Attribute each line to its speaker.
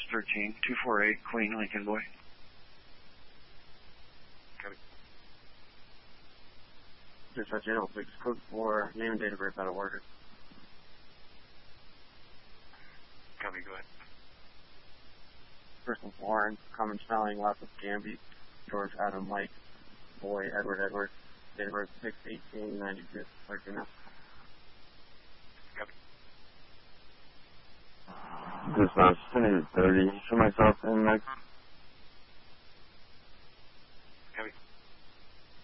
Speaker 1: 13-248, Queen, Lincoln Boy.
Speaker 2: Copy. Dispatch 806, code 4, name and date of birth out of order.
Speaker 1: Copy, go ahead.
Speaker 2: Person Warren, common spelling, lots of Gambit, George Adam Mike, boy Edward Edward, date of birth 6/18/92. Like you know.
Speaker 1: Copy.
Speaker 3: Dispatch 10-30, show myself in next.